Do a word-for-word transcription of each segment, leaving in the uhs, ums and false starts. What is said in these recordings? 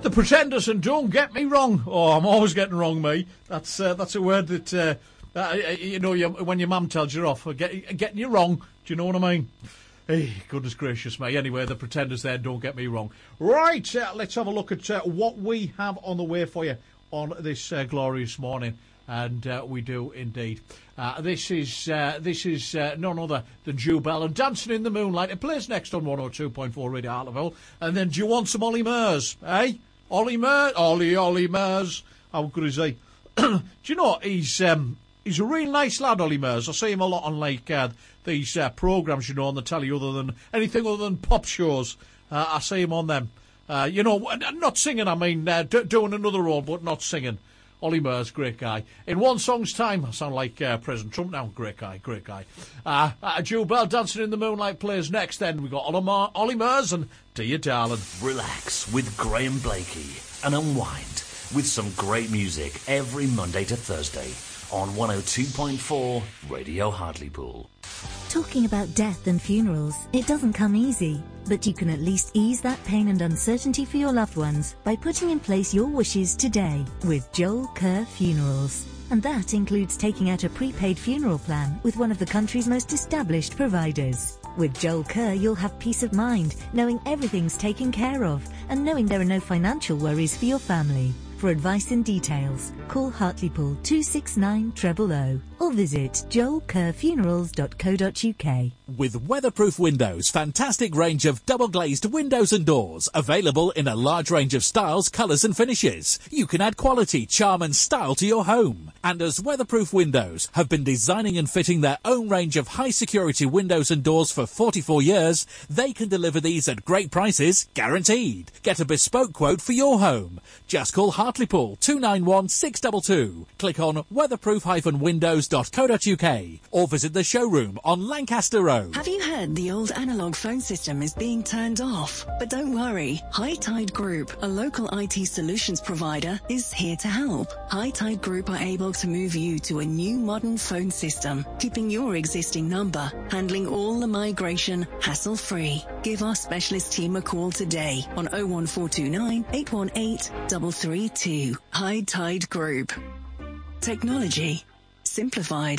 The Pretenders and Don't Get Me Wrong. Oh, I'm always getting wrong, me. That's uh, that's a word that, uh, uh, you know, you, when your mum tells you off, get, getting you wrong. Do you know what I mean? Hey, goodness gracious me. Anyway, The Pretenders there, Don't Get Me Wrong. Right, uh, let's have a look at uh, what we have on the way for you on this uh, glorious morning. And uh, we do indeed. Uh, this is uh, this is uh, none other than Joe Bell and Dancing in the Moonlight. It plays next on one oh two point four Radio Hartlepool. And then do you want some Ollie Murs? Eh? Ollie Murs? Ollie, Ollie Murs. How good is he? Do you know, he's um, he's a real nice lad, Ollie Murs. I see him a lot on like uh, these uh, programmes, you know, on the telly, other than anything other than pop shows. Uh, I see him on them. Uh, you know, not singing, I mean, uh, d- doing another role, but not singing. Ollie Murs, great guy. In one song's time, I sound like uh, President Trump now. Great guy, great guy. Uh, uh, Joe Bell, Dancing in the Moonlight plays next. Then we've got Ollie, Mar- Ollie Murs and Do You Darling. Relax with Graham Blakey and unwind with some great music every Monday to Thursday on one oh two point four Radio Hartlepool. Talking about death and funerals, it doesn't come easy, but you can at least ease that pain and uncertainty for your loved ones by putting in place your wishes today with Joel Kerr Funerals. And that includes taking out a prepaid funeral plan with one of the country's most established providers. With Joel Kerr, you'll have peace of mind, knowing everything's taken care of and knowing there are no financial worries for your family. For advice and details, call Hartlepool two six nine zero zero zero or visit joel kerr funerals dot co dot uk. With Weatherproof Windows, fantastic range of double-glazed windows and doors, available in a large range of styles, colours and finishes. You can add quality, charm and style to your home. And as Weatherproof Windows have been designing and fitting their own range of high-security windows and doors for forty-four years, they can deliver these at great prices, guaranteed. Get a bespoke quote for your home. Just call Hartlepool two nine one six two two. Click on weatherproof dash windows dot co dot uk or visit the showroom on Lancaster Road. Have you heard the old analogue phone system is being turned off? But don't worry, High Tide Group, a local I T solutions provider, is here to help. High Tide Group are able to move you to a new modern phone system, keeping your existing number, handling all the migration hassle-free. Give our specialist team a call today on oh one four two nine, eight one eight, three three two. High Tide Group. Technology simplified.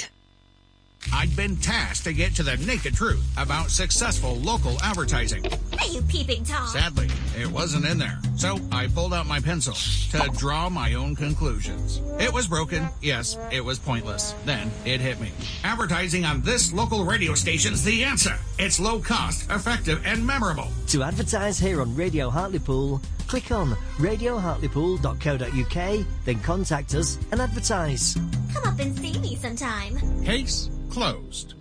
I'd been tasked to get to the naked truth about successful local advertising. Hey, you peeping Tom. Sadly, it wasn't in there. So I pulled out my pencil to draw my own conclusions. It was broken. Yes, it was pointless. Then it hit me. Advertising on this local radio station's the answer. It's low cost, effective, and memorable. To advertise here on Radio Hartlepool, click on radio hartlepool dot co dot uk, then contact us and advertise. Come up and see me sometime. Case closed.